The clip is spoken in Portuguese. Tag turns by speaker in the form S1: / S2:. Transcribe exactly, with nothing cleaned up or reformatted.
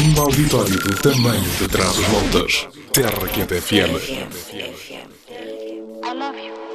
S1: Um auditório do tamanho de Trás-os-Montes. Terra Quente F M.
S2: I love you.